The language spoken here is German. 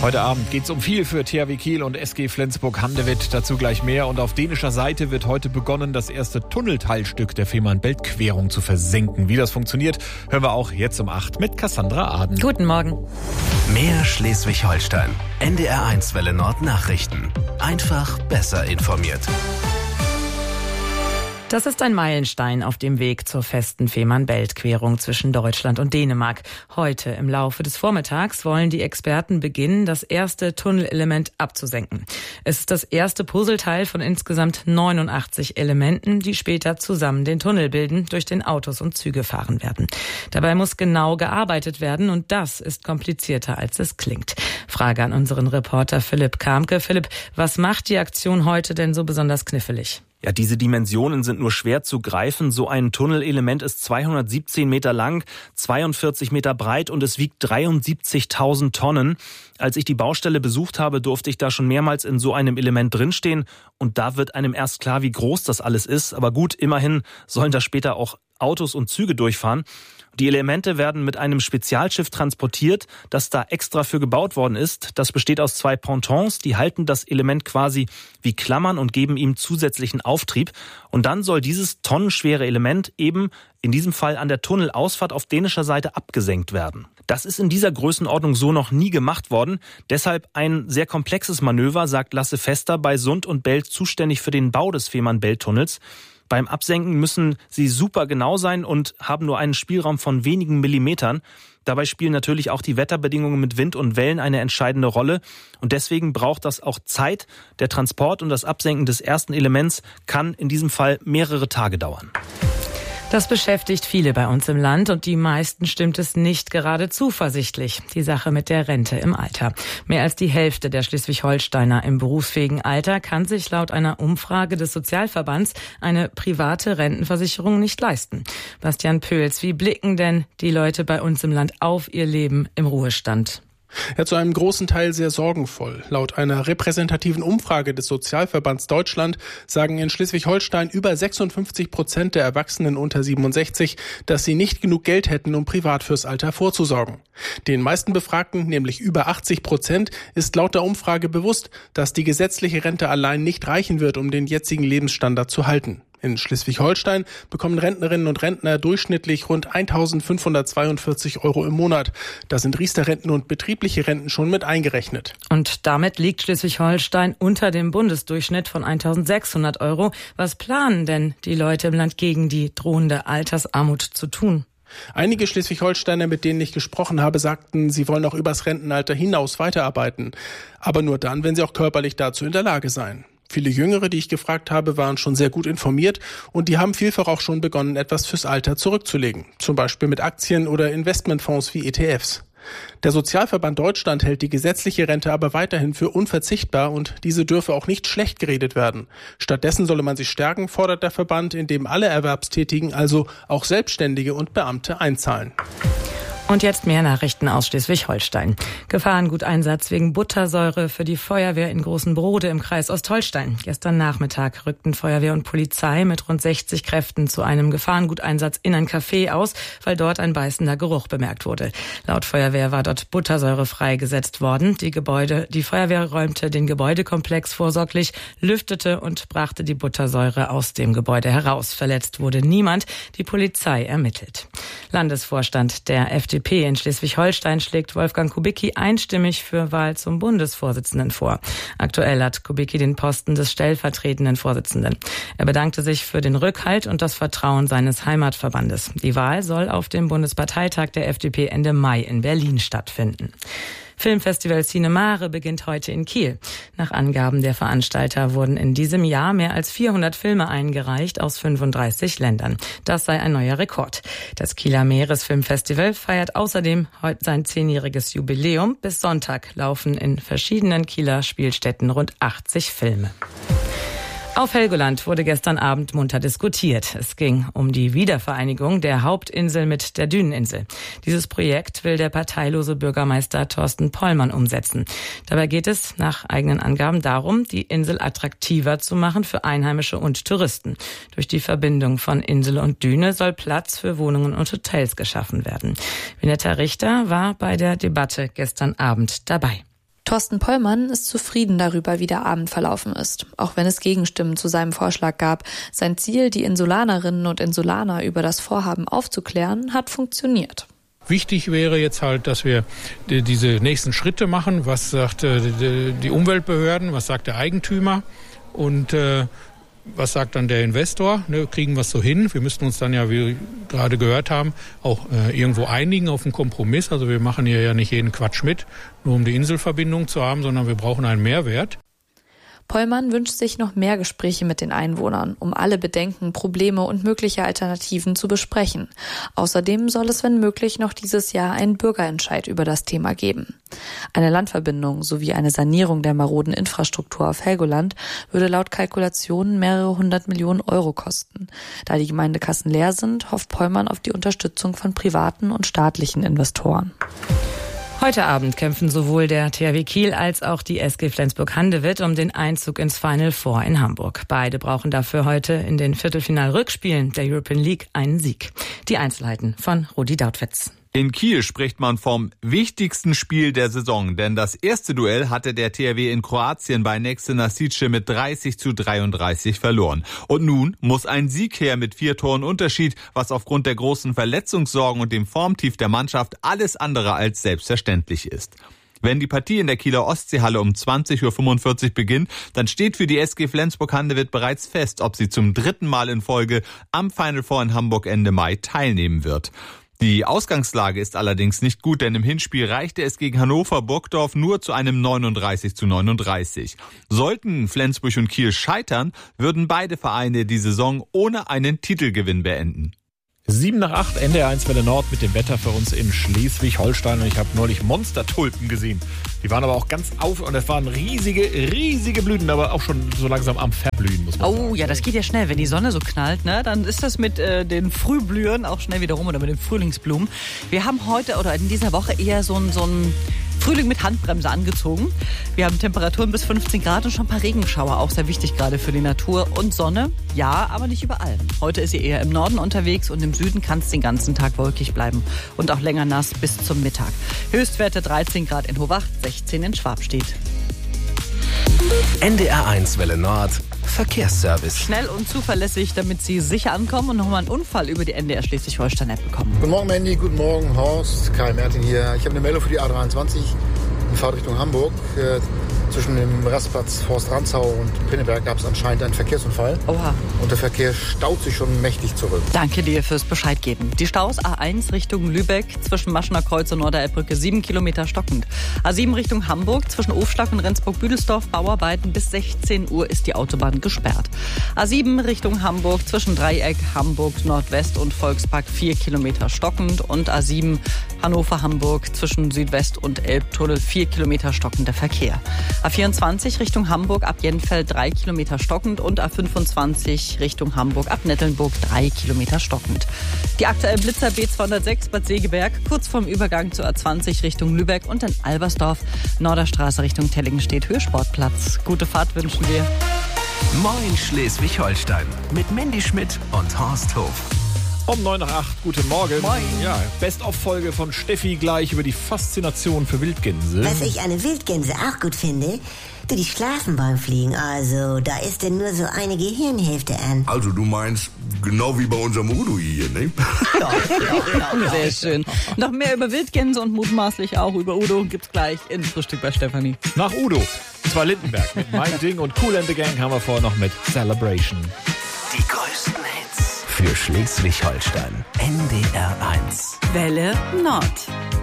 Heute Abend geht es um viel für THW Kiel und SG Flensburg-Handewitt. Dazu gleich mehr. Und auf dänischer Seite wird heute begonnen, das erste Tunnelteilstück der Fehmarn-Belt-Querung zu versenken. Wie das funktioniert, hören wir auch jetzt um 8 mit Cassandra Aden. Guten Morgen. Mehr Schleswig-Holstein. NDR1 Welle Nord Nachrichten. Einfach besser informiert. Das ist ein Meilenstein auf dem Weg zur festen Fehmarn-Belt-Querung zwischen Deutschland und Dänemark. Heute im Laufe des Vormittags wollen die Experten beginnen, das erste Tunnelelement abzusenken. Es ist das erste Puzzleteil von insgesamt 89 Elementen, die später zusammen den Tunnel bilden, durch den Autos und Züge fahren werden. Dabei muss genau gearbeitet werden und das ist komplizierter, als es klingt. Frage an unseren Reporter Philipp Kamke. Philipp, was macht die Aktion heute denn so besonders knifflig? Ja, diese Dimensionen sind nur schwer zu greifen. So ein Tunnelelement ist 217 Meter lang, 42 Meter breit und es wiegt 73.000 Tonnen. Als ich die Baustelle besucht habe, durfte ich da schon mehrmals in so einem Element drinstehen. Und da wird einem erst klar, wie groß das alles ist. Aber gut, immerhin sollen da später auch Autos und Züge durchfahren. Die Elemente werden mit einem Spezialschiff transportiert, das da extra für gebaut worden ist. Das besteht aus 2 Pontons, die halten das Element quasi wie Klammern und geben ihm zusätzlichen Auftrieb. Und dann soll dieses tonnenschwere Element eben in diesem Fall an der Tunnelausfahrt auf dänischer Seite abgesenkt werden. Das ist in dieser Größenordnung so noch nie gemacht worden. Deshalb ein sehr komplexes Manöver, sagt Lasse Fester, bei Sund und Belt zuständig für den Bau des Fehmarn-Belt-Tunnels. Beim Absenken müssen sie super genau sein und haben nur einen Spielraum von wenigen Millimetern. Dabei spielen natürlich auch die Wetterbedingungen mit Wind und Wellen eine entscheidende Rolle. Und deswegen braucht das auch Zeit. Der Transport und das Absenken des ersten Elements kann in diesem Fall mehrere Tage dauern. Das beschäftigt viele bei uns im Land und die meisten stimmt es nicht gerade zuversichtlich. Die Sache mit der Rente im Alter. Mehr als die Hälfte der Schleswig-Holsteiner im berufsfähigen Alter kann sich laut einer Umfrage des Sozialverbands eine private Rentenversicherung nicht leisten. Bastian Pöls, wie blicken denn die Leute bei uns im Land auf ihr Leben im Ruhestand? Ja, zu einem großen Teil sehr sorgenvoll. Laut einer repräsentativen Umfrage des Sozialverbands Deutschland sagen in Schleswig-Holstein über 56% der Erwachsenen unter 67, dass sie nicht genug Geld hätten, um privat fürs Alter vorzusorgen. Den meisten Befragten, nämlich über 80%, ist laut der Umfrage bewusst, dass die gesetzliche Rente allein nicht reichen wird, um den jetzigen Lebensstandard zu halten. In Schleswig-Holstein bekommen Rentnerinnen und Rentner durchschnittlich rund 1.542 € im Monat. Da sind Riester-Renten und betriebliche Renten schon mit eingerechnet. Und damit liegt Schleswig-Holstein unter dem Bundesdurchschnitt von 1.600 €. Was planen denn die Leute im Land gegen die drohende Altersarmut zu tun? Einige Schleswig-Holsteiner, mit denen ich gesprochen habe, sagten, sie wollen auch übers Rentenalter hinaus weiterarbeiten. Aber nur dann, wenn sie auch körperlich dazu in der Lage seien. Viele Jüngere, die ich gefragt habe, waren schon sehr gut informiert und die haben vielfach auch schon begonnen, etwas fürs Alter zurückzulegen. Zum Beispiel mit Aktien oder Investmentfonds wie ETFs. Der Sozialverband Deutschland hält die gesetzliche Rente aber weiterhin für unverzichtbar und diese dürfe auch nicht schlecht geredet werden. Stattdessen solle man sie stärken, fordert der Verband, indem alle Erwerbstätigen, also auch Selbstständige und Beamte, einzahlen. Und jetzt mehr Nachrichten aus Schleswig-Holstein. Gefahrenguteinsatz wegen Buttersäure für die Feuerwehr in Großenbrode im Kreis Ostholstein. Gestern Nachmittag rückten Feuerwehr und Polizei mit rund 60 Kräften zu einem Gefahrenguteinsatz in ein Café aus, weil dort ein beißender Geruch bemerkt wurde. Laut Feuerwehr war dort Buttersäure freigesetzt worden. Die Feuerwehr räumte den Gebäudekomplex vorsorglich, lüftete und brachte die Buttersäure aus dem Gebäude heraus. Verletzt wurde niemand. Die Polizei ermittelt. Landesvorstand der FDP in Schleswig-Holstein schlägt Wolfgang Kubicki einstimmig für Wahl zum Bundesvorsitzenden vor. Aktuell hat Kubicki den Posten des stellvertretenden Vorsitzenden. Er bedankte sich für den Rückhalt und das Vertrauen seines Heimatverbandes. Die Wahl soll auf dem Bundesparteitag der FDP Ende Mai in Berlin stattfinden. Filmfestival Cinemare beginnt heute in Kiel. Nach Angaben der Veranstalter wurden in diesem Jahr mehr als 400 Filme eingereicht aus 35 Ländern. Das sei ein neuer Rekord. Das Kieler Meeresfilmfestival feiert außerdem heute sein 10-jähriges Jubiläum. Bis Sonntag laufen in verschiedenen Kieler Spielstätten rund 80 Filme. Auf Helgoland wurde gestern Abend munter diskutiert. Es ging um die Wiedervereinigung der Hauptinsel mit der Düneninsel. Dieses Projekt will der parteilose Bürgermeister Thorsten Pollmann umsetzen. Dabei geht es nach eigenen Angaben darum, die Insel attraktiver zu machen für Einheimische und Touristen. Durch die Verbindung von Insel und Düne soll Platz für Wohnungen und Hotels geschaffen werden. Vinetta Richter war bei der Debatte gestern Abend dabei. Thorsten Pollmann ist zufrieden darüber, wie der Abend verlaufen ist, auch wenn es Gegenstimmen zu seinem Vorschlag gab. Sein Ziel, die Insulanerinnen und Insulaner über das Vorhaben aufzuklären, hat funktioniert. Wichtig wäre jetzt halt, dass wir diese nächsten Schritte machen. Was sagt die Umweltbehörden, was sagt der Eigentümer und was sagt dann der Investor? Kriegen wir es so hin? Wir müssten uns dann ja, wie wir gerade gehört haben, auch irgendwo einigen auf einen Kompromiss. Also wir machen hier ja nicht jeden Quatsch mit, nur um die Inselverbindung zu haben, sondern wir brauchen einen Mehrwert. Pollmann wünscht sich noch mehr Gespräche mit den Einwohnern, um alle Bedenken, Probleme und mögliche Alternativen zu besprechen. Außerdem soll es, wenn möglich, noch dieses Jahr einen Bürgerentscheid über das Thema geben. Eine Landverbindung sowie eine Sanierung der maroden Infrastruktur auf Helgoland würde laut Kalkulationen mehrere 100 Millionen Euro kosten. Da die Gemeindekassen leer sind, hofft Pollmann auf die Unterstützung von privaten und staatlichen Investoren. Heute Abend kämpfen sowohl der THW Kiel als auch die SG Flensburg-Handewitt um den Einzug ins Final Four in Hamburg. Beide brauchen dafür heute in den Viertelfinal-Rückspielen der European League einen Sieg. Die Einzelheiten von Rudi Dautwitz. In Kiel spricht man vom wichtigsten Spiel der Saison, denn das erste Duell hatte der THW in Kroatien bei Nexe Nasice mit 30:33 verloren. Und nun muss ein Sieg her mit 4 Toren Unterschied, was aufgrund der großen Verletzungssorgen und dem Formtief der Mannschaft alles andere als selbstverständlich ist. Wenn die Partie in der Kieler Ostseehalle um 20:45 Uhr beginnt, dann steht für die SG Flensburg-Handewitt bereits fest, ob sie zum 3. Mal in Folge am Final Four in Hamburg Ende Mai teilnehmen wird. Die Ausgangslage ist allerdings nicht gut, denn im Hinspiel reichte es gegen Hannover-Burgdorf nur zu einem 39:39. Sollten Flensburg und Kiel scheitern, würden beide Vereine die Saison ohne einen Titelgewinn beenden. 7:08, NDR1 Welle Nord mit dem Wetter für uns in Schleswig-Holstein. Und ich habe neulich Monstertulpen gesehen. Die waren aber auch ganz und es waren riesige Blüten, aber auch schon so langsam am Verblühen, muss man sagen. Oh ja, das geht ja schnell. Wenn die Sonne so knallt, ne, dann ist das mit den Frühblühen auch schnell wieder rum oder mit den Frühlingsblumen. Wir haben heute oder in dieser Woche eher so ein Frühling mit Handbremse angezogen. Wir haben Temperaturen bis 15 Grad und schon ein paar Regenschauer, auch sehr wichtig gerade für die Natur. Und Sonne, ja, aber nicht überall. Heute ist sie eher im Norden unterwegs und im Süden kann es den ganzen Tag wolkig bleiben und auch länger nass bis zum Mittag. Höchstwerte 13 Grad in Hohwacht, 16 in Schwabstedt. NDR1 Welle Nord Verkehrsservice. Schnell und zuverlässig, damit Sie sicher ankommen und nochmal einen Unfall über die NDR Schleswig-Holstein-App bekommen. Guten Morgen, Mandy. Guten Morgen, Horst. Kai Mertin hier. Ich habe eine Meldung für die A23 in Fahrtrichtung Hamburg. Zwischen dem Rastplatz Forst-Rantzau und Pinneberg gab es anscheinend einen Verkehrsunfall. Oha. Und der Verkehr staut sich schon mächtig zurück. Danke dir fürs Bescheid geben. Die Staus A1 Richtung Lübeck zwischen Maschener Kreuz und Norderelbbrücke 7 Kilometer stockend. A7 Richtung Hamburg zwischen Ofschlag und Rendsburg-Büdelsdorf Bauarbeiten bis 16 Uhr ist die Autobahn gesperrt. A7 Richtung Hamburg zwischen Dreieck, Hamburg Nordwest und Volkspark 4 Kilometer stockend und A7 Hannover-Hamburg zwischen Südwest und Elbtunnel 4 Kilometer stockender Verkehr. A24 Richtung Hamburg ab Jenfeld 3 Kilometer stockend und A25 Richtung Hamburg ab Nettelnburg 3 Kilometer stockend. Die aktuellen Blitzer B206 Bad Segeberg kurz vorm Übergang zur A20 Richtung Lübeck und in Albersdorf Norderstraße Richtung Tellingen-Stedt Höhe-Sportplatz. Gute Fahrt wünschen wir. Moin Schleswig-Holstein mit Mandy Schmidt und Horst Hof. Um 7:09, guten Morgen. Moin. Ja, Best-of-Folge von Steffi gleich über die Faszination für Wildgänse. Was ich eine Wildgänse auch gut finde, die schlafen beim Fliegen. Also, da ist denn nur so eine Gehirnhälfte an. Also, du meinst, genau wie bei unserem Udo hier, ne? Ja, sehr schön. Noch mehr über Wildgänse und mutmaßlich auch über Udo gibt's gleich in Frühstück bei Stefanie. Nach Udo, und zwar Lindenberg mit Mein Ding und Kool and the Gang haben wir vorher noch mit Celebration. Die größten Hits für Schleswig-Holstein. NDR1 Welle Nord.